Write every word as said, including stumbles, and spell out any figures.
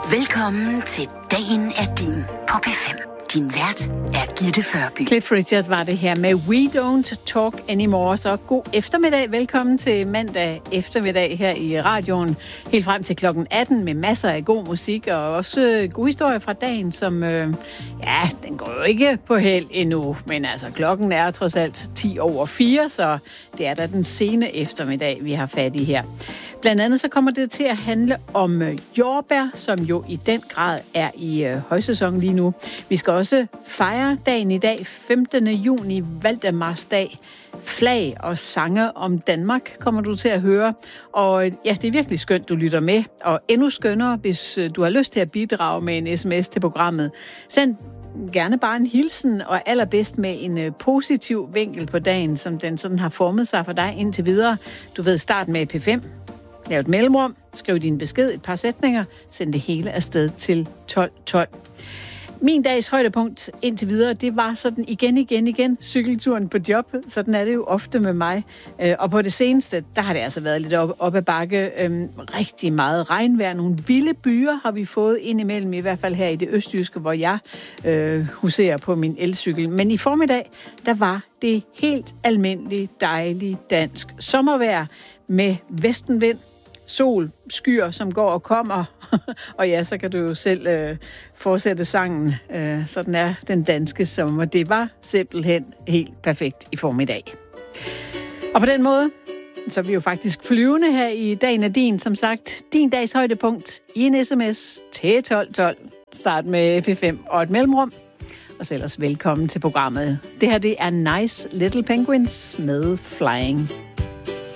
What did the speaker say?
Velkommen til Dagen er din på P fem. Din vært er Gitte Førby. Cliff Richard var det her med We Don't Talk Anymore. Så god eftermiddag. Velkommen til mandag eftermiddag her i radioen. Helt frem til klokken atten med masser af god musik og også gode historier fra dagen, som, øh, ja, den går jo ikke på held endnu. Men altså, klokken er trods alt ti over fire, så det er da den sene eftermiddag, vi har fat i her. Blandt andet så kommer det til at handle om jordbær, som jo i den grad er i øh, højsæson lige nu. Vi skal også fejre dagen i dag, femtende juni, Valdemarsdag. Flag og sange om Danmark kommer du til at høre. Og ja, det er virkelig skønt, du lytter med. Og endnu skønnere, hvis du har lyst til at bidrage med en sms til programmet. Send gerne bare en hilsen, og allerbedst med en uh, positiv vinkel på dagen, som den sådan har formet sig for dig indtil videre. Du ved, start med P fem. Lav et mellemrum, skriv din besked, et par sætninger, send det hele afsted til tolv tolv. Min dags højdepunkt indtil videre, det var sådan igen, igen, igen, cykelturen på job. Sådan er det jo ofte med mig. Og på det seneste, der har det altså været lidt op, op ad bakke. Øhm, rigtig meget regnvejr. Nogle vilde byer har vi fået indimellem, i hvert fald her i det østjyske, hvor jeg øh, huserer på min elcykel. Men i formiddag, der var det helt almindelige, dejlige dansk sommervejr med vestenvind. Sol, skyer, som går og kommer. Og ja, så kan du jo selv øh, fortsætte sangen. Øh, sådan er den danske sommer. Det var simpelthen helt perfekt i formiddag. Og på den måde, så er vi jo faktisk flyvende her i Dagen er din. Som sagt, din dags højdepunkt i en sms til tolv tolv. Start med P fem og et mellemrum. Og så ellers velkommen til programmet. Det her, det er Nice Little Penguins med Flying.